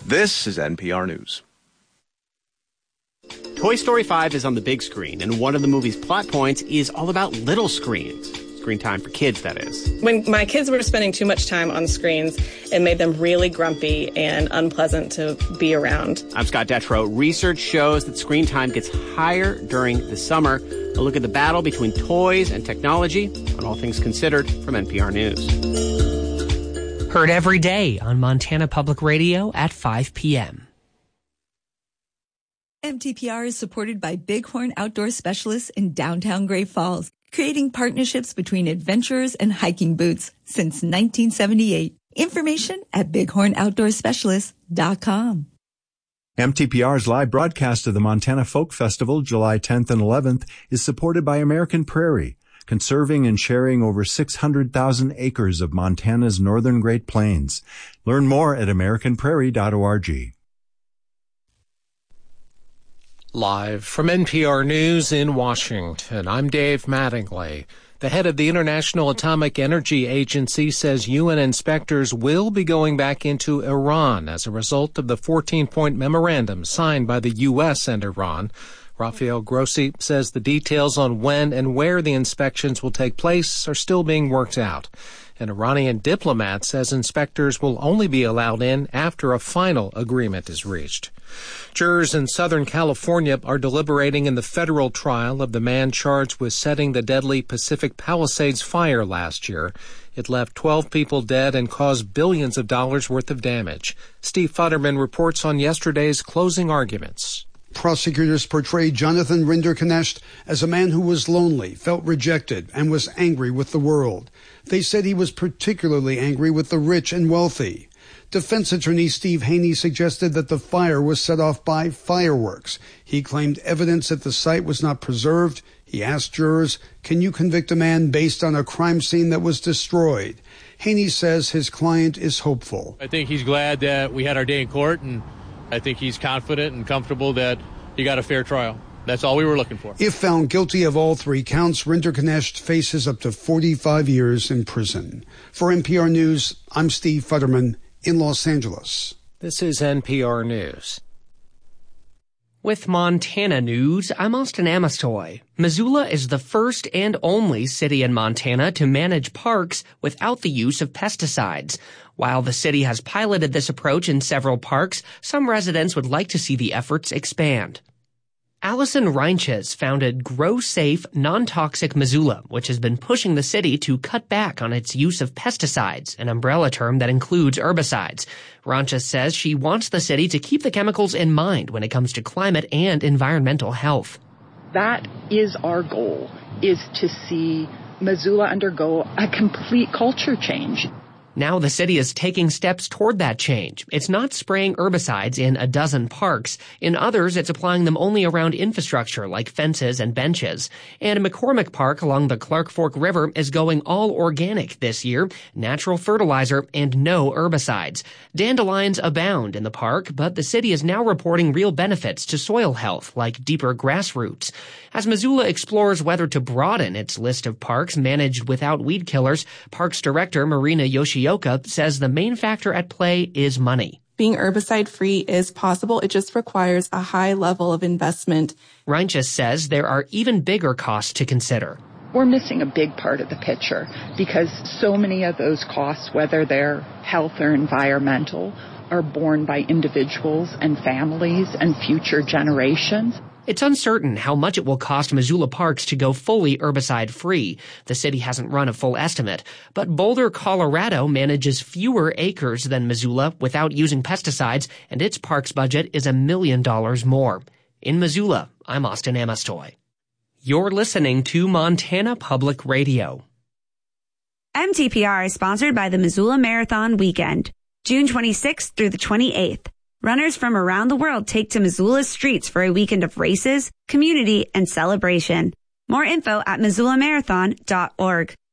This is NPR News. Toy Story 5 is on the big screen, and one of the movie's plot points is all about little screens. Screen time for kids, that is. When my kids were spending too much time on screens, it made them really grumpy and unpleasant to be around. I'm Scott Detrow. Research shows that screen time gets higher during the summer. A look at the battle between toys and technology on All Things Considered from NPR News. Heard every day on Montana Public Radio at 5 p.m. MTPR is supported by Bighorn Outdoor Specialists in downtown Great Falls, creating partnerships between adventurers and hiking boots since 1978. Information at bighornoutdoorspecialists.com. MTPR's live broadcast of the Montana Folk Festival, July 10th and 11th, is supported by American Prairie, conserving and sharing over 600,000 acres of Montana's northern Great Plains. Learn more at americanprairie.org. Live from NPR News in Washington, I'm Dave Mattingly. The head of the International Atomic Energy Agency says UN inspectors will be going back into Iran as a result of the 14-point memorandum signed by the U.S. and Iran. Rafael Grossi says the details on when and where the inspections will take place are still being worked out. An Iranian diplomat says inspectors will only be allowed in after a final agreement is reached. Jurors in Southern California are deliberating in the federal trial of the man charged with setting the deadly Pacific Palisades fire last year. It left 12 people dead and caused billions of dollars worth of damage. Steve Futterman reports on yesterday's closing arguments. Prosecutors portrayed Jonathan Rinderknecht as a man who was lonely, felt rejected, and was angry with the world. They said he was particularly angry with the rich and wealthy. Defense attorney Steve Haney suggested that the fire was set off by fireworks. He claimed evidence at the site was not preserved. He asked jurors, can you convict a man based on a crime scene that was destroyed? Haney says his client is hopeful. I think he's glad that we had our day in court, and I think he's confident and comfortable that he got a fair trial. That's all we were looking for. If found guilty of all three counts, Rinderknecht faces up to 45 years in prison. For NPR News, I'm Steve Futterman in Los Angeles. This is NPR News. With Montana News, I'm Austin Amastoy. Missoula is the first and only city in Montana to manage parks without the use of pesticides. While the city has piloted this approach in several parks, some residents would like to see the efforts expand. Allison Reinches founded Grow Safe Non-Toxic Missoula, which has been pushing the city to cut back on its use of pesticides, an umbrella term that includes herbicides. Reinches says she wants the city to keep the chemicals in mind when it comes to climate and environmental health. That is our goal, is to see Missoula undergo a complete culture change. Now the city is taking steps toward that change. It's not spraying herbicides in a dozen parks. In others, it's applying them only around infrastructure like fences and benches. And McCormick Park along the Clark Fork River is going all organic this year, natural fertilizer and no herbicides. Dandelions abound in the park, but the city is now reporting real benefits to soil health like deeper grass roots. As Missoula explores whether to broaden its list of parks managed without weed killers, Parks Director Marina Yoshioka says the main factor at play is money. Being herbicide-free is possible. It just requires a high level of investment. Reinches says there are even bigger costs to consider. We're missing a big part of the picture because so many of those costs, whether they're health or environmental, are borne by individuals and families and future generations. It's uncertain how much it will cost Missoula Parks to go fully herbicide-free. The city hasn't run a full estimate. But Boulder, Colorado manages fewer acres than Missoula without using pesticides, and its parks budget is $1 million more. In Missoula, I'm Austin Amastoy. You're listening to Montana Public Radio. MTPR is sponsored by the Missoula Marathon Weekend, June 26th through the 28th. Runners from around the world take to Missoula's streets for a weekend of races, community, and celebration. More info at MissoulaMarathon.org.